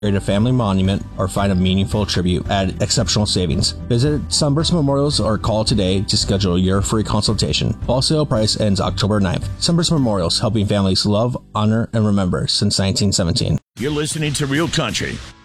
create a family monument, or find a meaningful tribute at exceptional savings. Visit Sunburst Memorials or call today to schedule your free consultation. Fall sale price ends October 9th. Sunburst Memorials, helping families love, honor, and remember since 1917. You're listening to Real Country